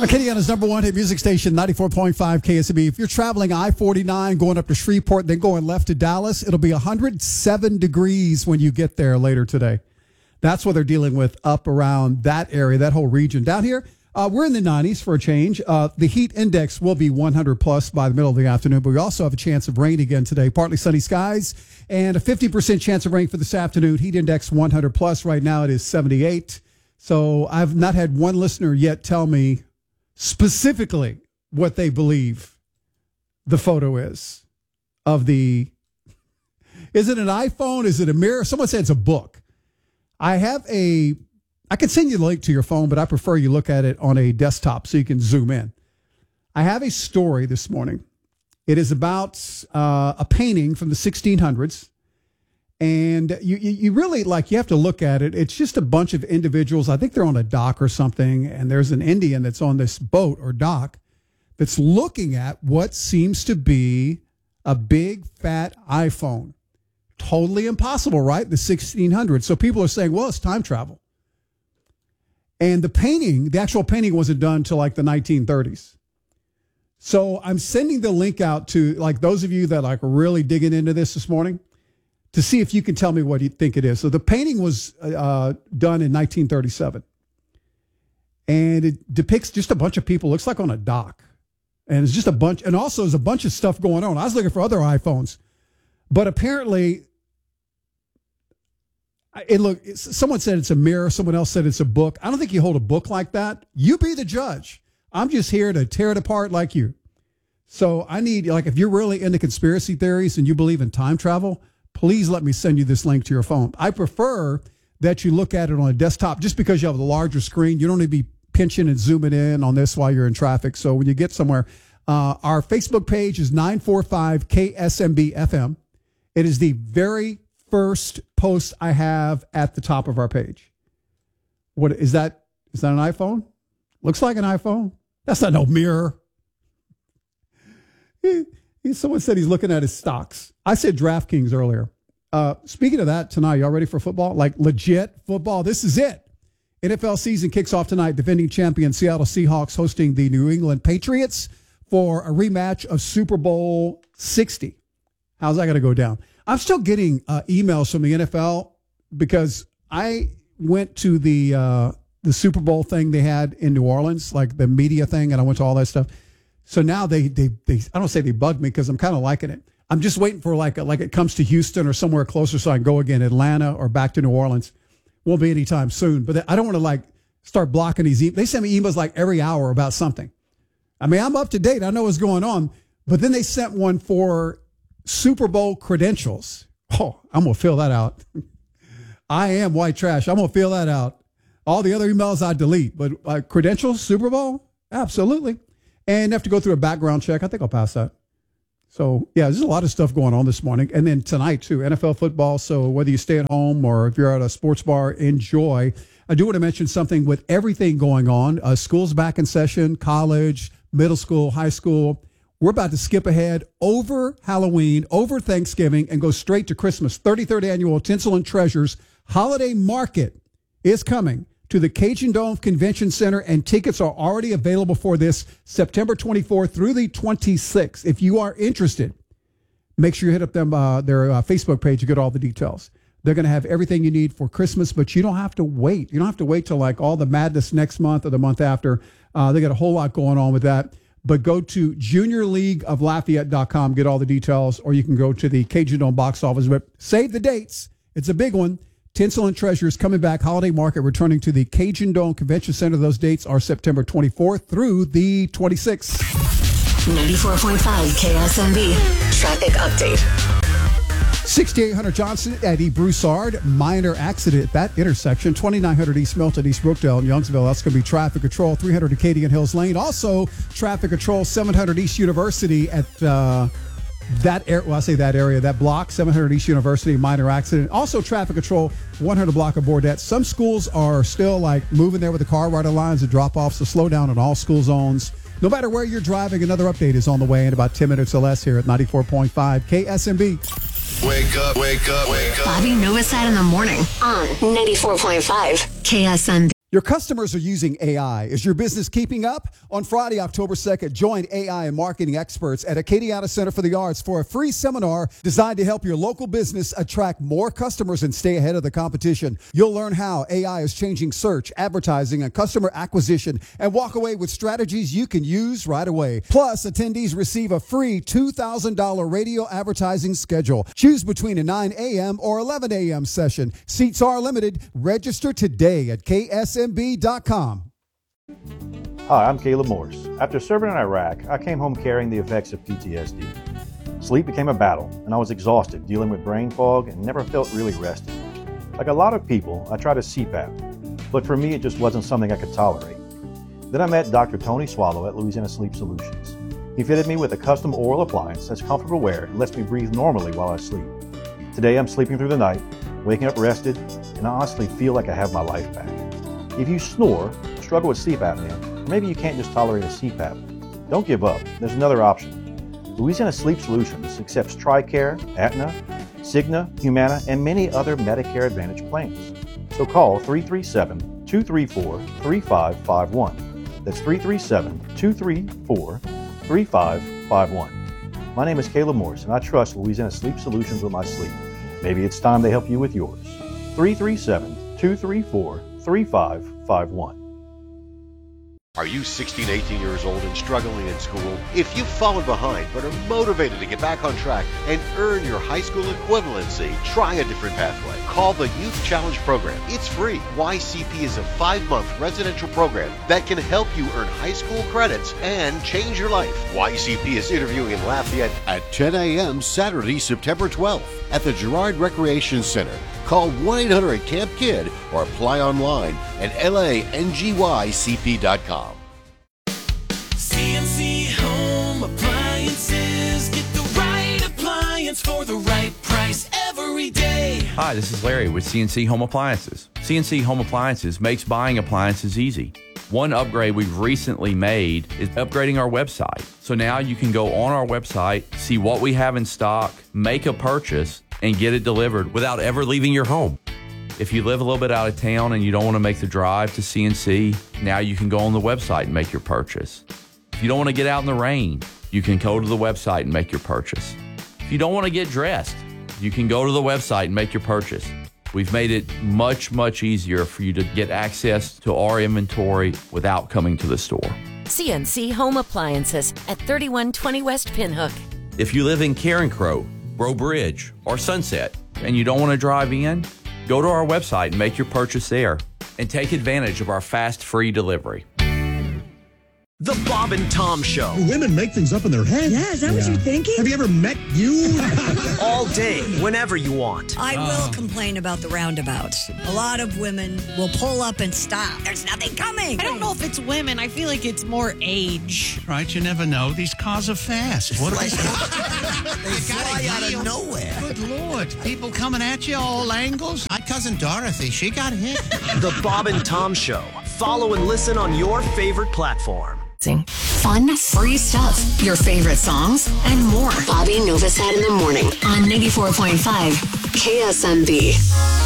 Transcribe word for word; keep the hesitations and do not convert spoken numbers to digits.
Acadiana's number one hit music station, ninety-four point five K S M B. If you're traveling I forty-nine, going up to Shreveport, then going left to Dallas, it'll be one hundred seven degrees when you get there later today. That's what they're dealing with up around that area, that whole region. Down here, uh, we're in the nineties for a change. Uh, the heat index will be one hundred plus by the middle of the afternoon, but we also have a chance of rain again today. Partly sunny skies and a fifty percent chance of rain for this afternoon. Heat index one hundred plus. Right now it is seventy-eight. So I've not had one listener yet tell me specifically what they believe the photo is of the, is it an iPhone? Is it a mirror? Someone said it's a book. I have a, I can send you the link to your phone, but I prefer you look at it on a desktop so you can zoom in. I have a story this morning. It is about uh, a painting from the sixteen hundreds. And you, you you really, like, you have to look at it. It's just a bunch of individuals. I think they're on a dock or something. And there's an Indian that's on this boat or dock that's looking at what seems to be a big, fat iPhone. Totally impossible, right? The sixteen hundreds. So people are saying, well, it's time travel. And the painting, the actual painting wasn't done until like the nineteen thirties. So I'm sending the link out to, like, those of you that like are really digging into this this morning, to see if you can tell me what you think it is. So the painting was uh, done in nineteen thirty-seven. And it depicts just a bunch of people, looks like on a dock. And it's just a bunch, and also there's a bunch of stuff going on. I was looking for other iPhones. But apparently, it look. Someone said it's a mirror. Someone else said it's a book. I don't think you hold a book like that. You be the judge. I'm just here to tear it apart like you. So I need, like, if you're really into conspiracy theories and you believe in time travel, please let me send you this link to your phone. I prefer that you look at it on a desktop just because you have a larger screen. You don't need to be pinching and zooming in on this while you're in traffic. So when you get somewhere, uh, our Facebook page is nine four five K S M B F M. It is the very first post I have at the top of our page. What is that? Is that an iPhone? Looks like an iPhone. That's not no mirror. Someone said he's looking at his stocks. I said DraftKings earlier. Uh, speaking of that, tonight, y'all ready for football? Like legit football. This is it. N F L season kicks off tonight. Defending champion Seattle Seahawks hosting the New England Patriots for a rematch of Super Bowl sixty. How's that going to go down? I'm still getting uh, emails from the N F L because I went to the uh, the Super Bowl thing they had in New Orleans, like the media thing, and I went to all that stuff. So now they, they, they I don't say they bugged me because I'm kind of liking it. I'm just waiting for like, a, like it comes to Houston or somewhere closer so I can go again, Atlanta or back to New Orleans. Won't be anytime soon, but I don't want to like start blocking these. E- they send me emails like every hour about something. I mean, I'm up to date. I know what's going on, but then they sent one for Super Bowl credentials. Oh, I'm going to fill that out. I am white trash. I'm going to fill that out. All the other emails I delete, but uh, credentials, Super Bowl? Absolutely. And have to go through a background check. I think I'll pass that. So, yeah, there's a lot of stuff going on this morning. And then tonight, too, N F L football. So whether you stay at home or if you're at a sports bar, enjoy. I do want to mention something with everything going on. Uh, school's back in session, college, middle school, high school. We're about to skip ahead over Halloween, over Thanksgiving, and go straight to Christmas. thirty-third Annual Tinsel and Treasures Holiday Market is coming to the Cajun Dome Convention Center, and tickets are already available for this September twenty-fourth through the twenty-sixth. If you are interested, make sure you hit up them uh, their uh, Facebook page to get all the details. They're going to have everything you need for Christmas, but you don't have to wait. You don't have to wait till like all the madness next month or the month after. Uh, they got a whole lot going on with that. But go to junior league of lafayette dot com, get all the details, or you can go to the Cajun Dome box office. But save the dates. It's a big one. Tinsel and Treasures coming back. Holiday Market returning to the Cajun Dome Convention Center. Those dates are September twenty-fourth through the twenty-sixth. ninety-four point five K S M B. Traffic update. sixty-eight hundred Johnson at E. Broussard. Minor accident at that intersection. twenty-nine hundred East Milton, East Brookdale, and Youngsville. That's going to be traffic control. three hundred Acadian Hills Lane. Also, traffic control. seven hundred East University at uh, that area. Well, I say that area, that block. seven hundred East University. Minor accident. Also, traffic control. one hundred block of Bordette. Some schools are still like moving there with the car rider lines and drop offs. So slow down in all school zones. No matter where you're driving, another update is on the way in about ten minutes or less here at ninety-four point five K S M B. Wake up, wake up, wake up. Bobby Novosad in the morning on ninety-four point five K S M B. Your customers are using A I. Is your business keeping up? On Friday, October second, join A I and marketing experts at Acadiana Center for the Arts for a free seminar designed to help your local business attract more customers and stay ahead of the competition. You'll learn how A I is changing search, advertising, and customer acquisition, and walk away with strategies you can use right away. Plus, attendees receive a free two thousand dollars radio advertising schedule. Choose between a nine a.m. or eleven a.m. session. Seats are limited. Register today at K S M B dot com. Hi, I'm Caleb Morse. After serving in Iraq, I came home carrying the effects of P T S D. Sleep became a battle, and I was exhausted dealing with brain fog and never felt really rested. Like a lot of people, I tried a C PAP, but for me it just wasn't something I could tolerate. Then I met Doctor Tony Swallow at Louisiana Sleep Solutions. He fitted me with a custom oral appliance that's comfortable wear and lets me breathe normally while I sleep. Today I'm sleeping through the night, waking up rested, and I honestly feel like I have my life back. If you snore, struggle with sleep apnea, or maybe you can't just tolerate a C PAP, don't give up. There's another option. Louisiana Sleep Solutions accepts TRICARE, Aetna, Cigna, Humana, and many other Medicare Advantage plans. So call three three seven, two three four, three five five one. That's three three seven, two three four, three five five one. My name is Caleb Morse, and I trust Louisiana Sleep Solutions with my sleep. Maybe it's time they help you with yours. three three seven, two three four, three five five one. Are you sixteen, eighteen years old and struggling in school? If you've fallen behind but are motivated to get back on track and earn your high school equivalency, try a different pathway. Call the Youth Challenge Program. It's free. Y C P is a five-month residential program that can help you earn high school credits and change your life. Y C P is interviewing in Lafayette at ten a.m. Saturday, September twelfth at the Girard Recreation Center. Call one eight hundred camp kid or apply online at L A N G Y C P dot com. C N C Home Appliances. Get the right appliance for the right price every day. Hi, this is Larry with C N C Home Appliances. C N C Home Appliances makes buying appliances easy. One upgrade we've recently made is upgrading our website. So now you can go on our website, see what we have in stock, make a purchase, and get it delivered without ever leaving your home. If you live a little bit out of town and you don't want to make the drive to C N C, now you can go on the website and make your purchase. If you don't want to get out in the rain, you can go to the website and make your purchase. If you don't want to get dressed, you can go to the website and make your purchase. We've made it much, much easier for you to get access to our inventory without coming to the store. C N C Home Appliances at thirty-one twenty West Pinhook. If you live in Carencro, Breaux Bridge, or Sunset, and you don't want to drive in, go to our website and make your purchase there, and take advantage of our fast, free delivery. The Bob and Tom Show. Women make things up in their head. Yeah, is that yeah. what you're thinking? Have you ever met you? All day, whenever you want. I will uh. complain about the roundabouts. A lot of women will pull up and stop. There's nothing coming. I don't know if it's women. I feel like it's more age. Right, you never know. These cars are fast. What are they? They fly out of nowhere. Good Lord. People coming at you all angles. My cousin Dorothy, she got hit. The Bob and Tom Show. Follow and listen on your favorite platform. Fun, free stuff, your favorite songs, and more. Bobby Novosad in the morning on ninety-four point five K S M B.